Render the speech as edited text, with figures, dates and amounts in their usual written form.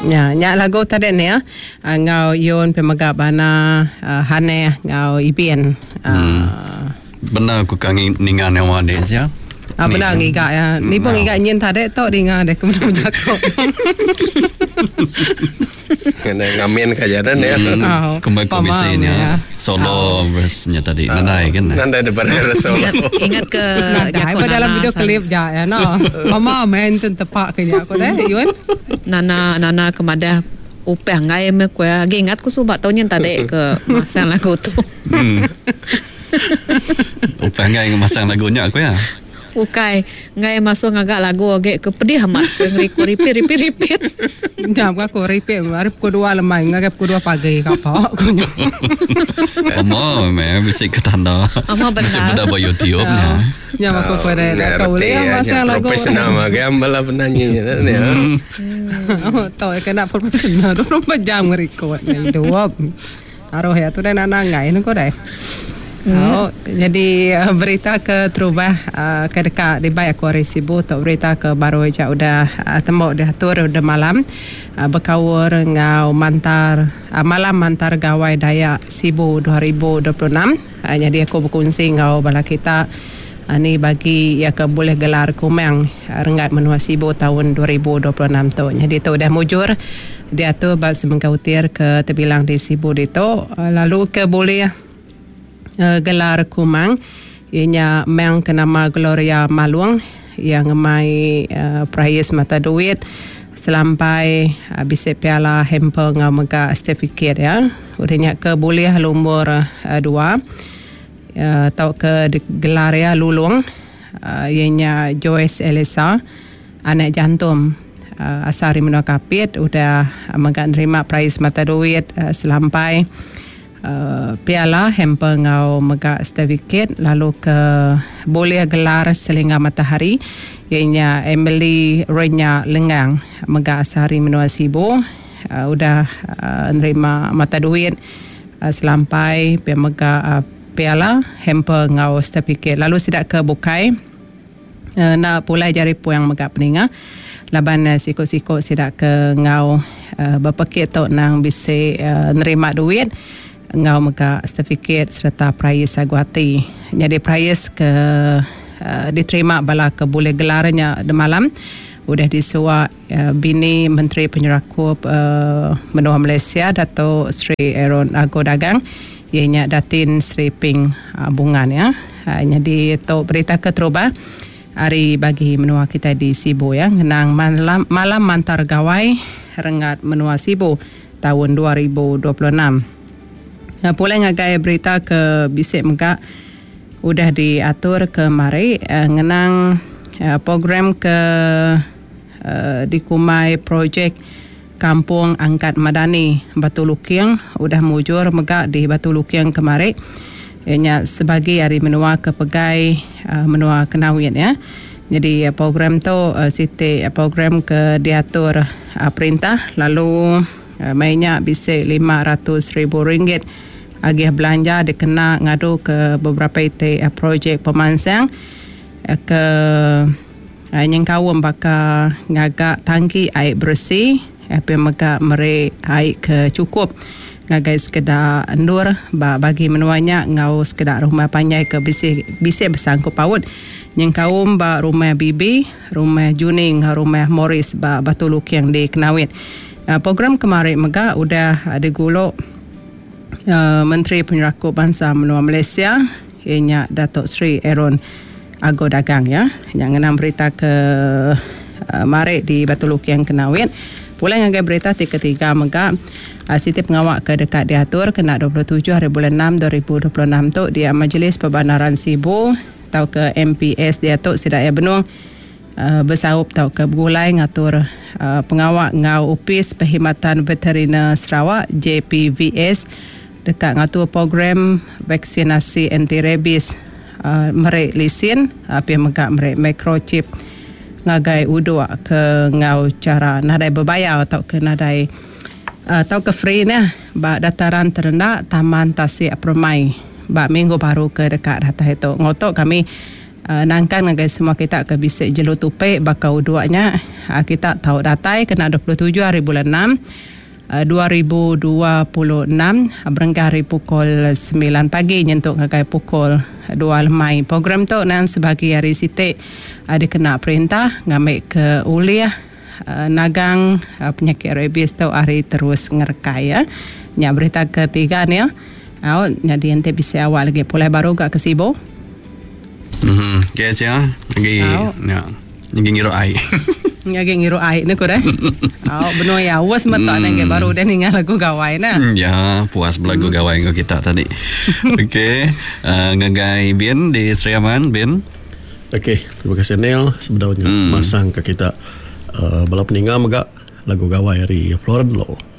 Ya, nyak lagu tadi ni ngau yon pemaga bana hane ngau ibien. Benar aku kangen ningan yang ada ya. Benar ngiga ya. Ni pun ngiga nyen tadi tok dengar deh kemudian jago. Kena ngamen kajaran ya. Kembali komisinya solo verse-nya tadi nandai kan. Nandai depan solo. Ingat ke Jakko dalam video klip ja ya no. Mama main tu tepak kenya aku deh Yun. Nana kemada upah ngai me ko ingat ku suba tahun tadi ke masang lagu tu. Upah ngai masang lagunya aku ya. Ukai ngai masuk ngagak lagu agak ke pedih amat repeat. Jam aku repeat arif ko dua lemai ngagap ko dua pagi kapok kunyo. Mama mesti ketanda. Mama benar. Mesti pada buat YouTube nya. Jam aku pada kau boleh masang lagu. Profesional mah gambala penyanyi ya. Tahu kena profesional 24 jam nge-record hidup. Aroh ya tu dan anak ngai nu ko dai. Jadi berita ke terubah ke dekat di baik aku resibu untuk berita ke baru aja udah tembok dah tur udah malam berkawur ngau malam mantar gawai Dayak Sibu 2026. Jadi aku berkongsi ngau bala kita ni bagi ya ke boleh gelar kumang rengat menua Sibu tahun 2026 tu. Jadi tu dah mujur dia tu bak semengkautir ke terbilang di Sibu itu lalu ke boleh gelar kumang ianya meng ke nama Gloria Maluang yang mai prize mata duit selampai bisa piala hempa ngau mega certificate ya udahnya ke boleh umur 2 tau ke gelar ya lulung ianya Joyce Elisa anak jantung asari menua kapit udah mega terima prize mata duit selampai piala hempa ngau mega certificate lalu ke boleh gelar selinga matahari ianya Emily Renya Lengang mega asari menua Sibu udah nerima mata duit selampai mega piala hempa ngau certificate lalu sidak ke Bukai nak pulai jaripu yang mega peninga laban siko-siko sidak ke ngau berpekit tok nang bisa nerima duit ngau mega certificate serta prize aguati. Jadi prize ke diterima bala ke boleh gelarnya de malam udah disuak bini Menteri Penyerakup Menua Malaysia Dato' Sri Aaron Ago Dagang ianya Datin Sri Ping Bungan ya. Jadi tu berita ke terubah hari bagi menua kita di Sibu ya ngenang malam mantar gawai rengat menua Sibu tahun 2026. Pulai ngagai berita ke bisik mega udah diatur ke mari ngenang program ke dikumai projek Kampung Angkat Madani Batu Lukiang udah mujur mega di Batu Lukiang kemari ianya sebagai hari menua ke pegai menua Kenawit ya. Jadi program tu siti program ke diatur perintah lalu mainnya bisa RM500,000 agih belanja dikena ngadu ke beberapa ite projek pemansang ke nyengkawam baka ngagak tangki air bersih apa mega mere air ke cukup ngagai sekedar endur bagi menuanya ngau sekedar rumah panjai ke bisa bersangkup paut nyengkawam ba rumah Bibi rumah Juning rumah Morris ba Batu Lukiang di Kenawit. Program kemarin mega udah digulok Menteri Penyerakup Bangsa Menua Malaysia ianya Dato' Sri Aaron Ago Dagang ya yang ngenam berita ke mari di Batu Lukiang Kenawit. Pulai ngagai berita ketiga mega Siti pengawak ke dekat diatur kena 27 hari bulan 6 2026 tu dia Majlis Pembenaran Sibu tau ke MPS Datuk Sidaya Benung bersaup tau ke Bulai ngatur pengawak ngau upis Perkhidmatan Veteriner Sarawak JPVS dekat ngatur program vaksinasi anti rabies merek lisin apa megak merek microchip ngagai uduk ke ngau cara nadai berbayar atau ke nadai atau ke free nah ba dataran terendah Taman Tasik Permai ba minggu baru ke dekat data itu ngotok kami nangkan ngagai semua kita ke bisik jelu tupik bakau duanya kita tahu datai kena 27 hari bulan 6 2026 berengah hari pukul 9 pagi nyentuk ngagai pukul 2 lemai. Program tu nan sebagai hari sitik ada kena perintah ngambil ke uliah nagang penyakit rabies tu hari terus ngerkai ya. Nya berita ketiga ni ya. Jadi ente bisa awal lagi pulai baru gak kesibo. Okay cia lagi ya lagi ngiru ai. Lagi ngiru ai ni kurang. Benar ya awas mata nang baru dan ingat lagu gawai na. Ya puas belagu gawai ko kita tadi. Okay ngagai Bin di Seriaman Bin. Okay, terima kasih Neil sebenarnya masang ke kita bala peninggal megak lagu gawai dari Florence Law.